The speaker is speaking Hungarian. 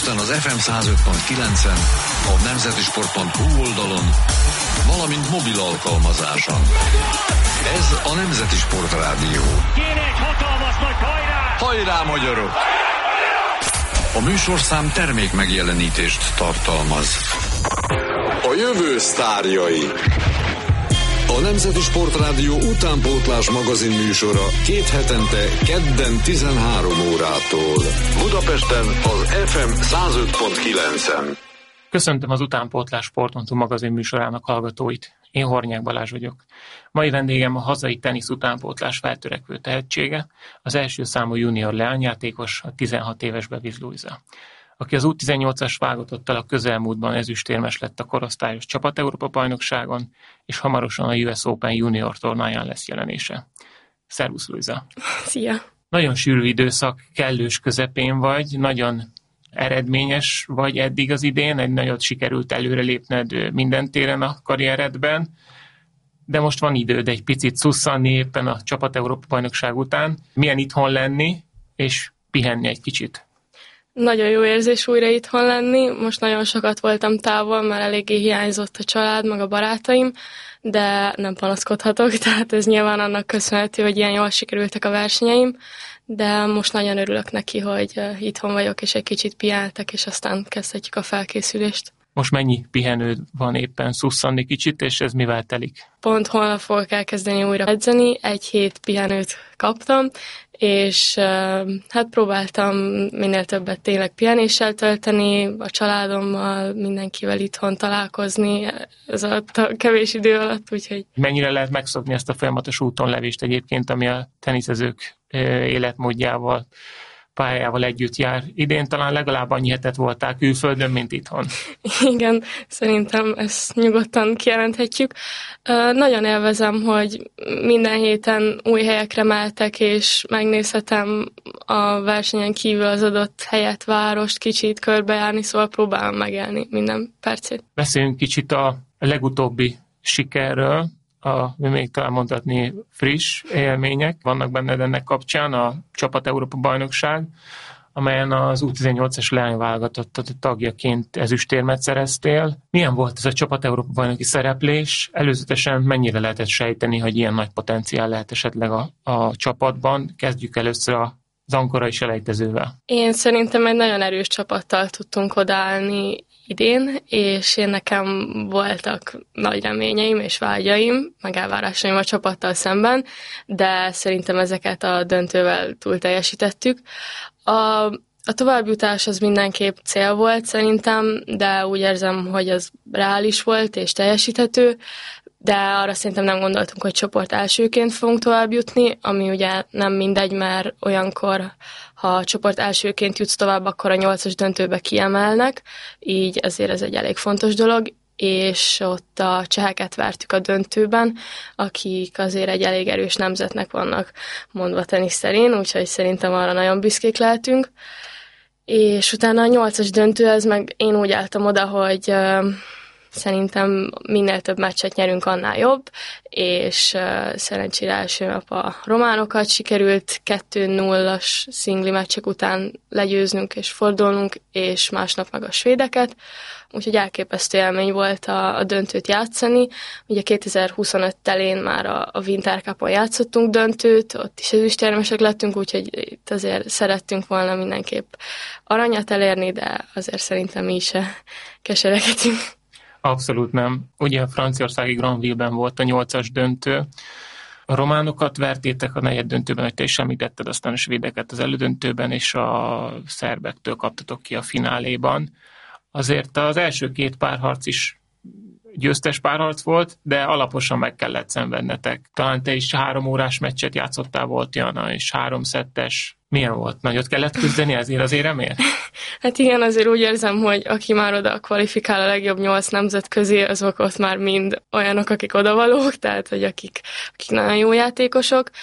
Budapesten az FM 105.9-en, a nemzetisport.hu oldalon, valamint mobil alkalmazáson. Ez a Nemzeti Sport Rádió. Kéne egy hatalmas nagy hajrá! Hajrá, magyarok! A műsorszám termék megjelenítést tartalmaz. A jövő sztárjai. A Nemzeti Sport Rádió utánpótlás magazin műsora 2 hetente, kedden 13 órától. Budapesten az FM 105.9-en. Köszöntöm az Utánpótlás Sport.hu magazin műsorának hallgatóit. Én Hornyák Balázs vagyok. Mai vendégem a hazai tenisz utánpótlás feltörekvő tehetsége, az első számú junior leányjátékos, a 16 éves Bevis Luisa, aki az U18-as válogatottal a közelmúltban ezüstérmes lett a korosztályos csapat-Európa-bajnokságon, és hamarosan a US Open junior tornáján lesz jelenése. Szervusz, Luisa! Szia! Nagyon sűrű időszak kellős közepén vagy, nagyon eredményes vagy eddig az idén, egy nagyot sikerült előrelépned minden téren a karrieredben, de most van időd egy picit szusszanni éppen a csapat-Európa-bajnokság után. Milyen itthon lenni, és pihenni egy kicsit? Nagyon jó érzés újra itthon lenni. Most nagyon sokat voltam távol, mert eléggé hiányzott a család, meg a barátaim, de nem panaszkodhatok, tehát ez nyilván annak köszönhető, hogy ilyen jól sikerültek a versenyeim, de most nagyon örülök neki, hogy itthon vagyok, és egy kicsit pihentek, és aztán kezdhetjük a felkészülést. Most mennyi pihenőd van éppen, szusszanni kicsit, és ez mivel telik? Pont holnap fogok elkezdeni újra edzeni, 1 hét pihenőt kaptam, és hát próbáltam minél többet tényleg pihenéssel tölteni, a családommal, mindenkivel itthon találkozni ez alatt a kevés idő alatt, úgyhogy... Mennyire lehet megszokni ezt a folyamatos útonlevést egyébként, ami a teniszezők életmódjával, pályával együtt jár? Idén talán legalább annyi hetet voltál külföldön, mint itthon. Igen, szerintem ezt nyugodtan kijelenthetjük. Nagyon élvezem, hogy minden héten új helyekre mehetek, és megnézhetem a versenyen kívül az adott helyet, várost, kicsit körbejárni, szóval próbálom megélni minden percét. Beszéljünk kicsit a legutóbbi sikerről, még talán mondhatni friss élmények vannak benned ennek kapcsán, a Csapat-Európa-bajnokság, amelyen az U18-es leányválogatott tagjaként ezüstérmet szereztél. Milyen volt ez a Csapat-Európa-bajnoki szereplés? Előzetesen mennyire lehetett sejteni, hogy ilyen nagy potenciál lehet esetleg a csapatban? Kezdjük először az ankorai selejtezővel. Én szerintem egy nagyon erős csapattal tudtunk odaállni idén, és én nekem voltak nagy reményeim és vágyaim, meg elvárásaim a csapattal szemben, de szerintem ezeket a döntővel túl teljesítettük. A továbbjutás az mindenképp cél volt szerintem, de úgy érzem, hogy az reális volt és teljesíthető, de arra szerintem nem gondoltunk, hogy csoport elsőként fogunk továbbjutni, ami ugye nem mindegy, mert olyankor, ha a csoport elsőként jutsz tovább, akkor a 8-as döntőbe kiemelnek, így azért ez egy elég fontos dolog, és ott a cseheket vártuk a döntőben, akik azért egy elég erős nemzetnek vannak mondva tenisz terén, úgyhogy szerintem arra nagyon büszkék lehetünk. És utána a 8-as döntőhez meg én úgy álltam oda, hogy szerintem minél több meccset nyerünk, annál jobb, és szerencsére első nap a románokat sikerült 2-0-as szingli meccsek után legyőznünk és fordulnunk, és másnap meg a svédeket, úgyhogy elképesztő élmény volt a döntőt játszani. Ugye 2025 telén már a Winter Cupon játszottunk döntőt, ott is ezüstérmesek lettünk, úgyhogy itt azért szerettünk volna mindenképp aranyat elérni, de azért szerintem mi is kesereghetünk. Abszolút nem. Ugye a franciaországi Granville-ben volt a 8-as döntő. A románokat vertétek a negyed döntőben, hogy te is említetted, aztán a svédeket az elődöntőben, és a szerbektől kaptatok ki a fináléban. Azért az első 2 párharc is győztes párharc volt, de alaposan meg kellett szenvednetek. Talán te is 3 órás meccset játszottál, volt Jana, és 3 szettes. Milyen volt? Nagyot kellett küzdeni ezért az éremért? Hát igen, azért úgy érzem, hogy aki már oda kvalifikál a legjobb 8 nemzet közé, azok ott már mind olyanok, akik odavalók, tehát hogy akik nagyon jó játékosok.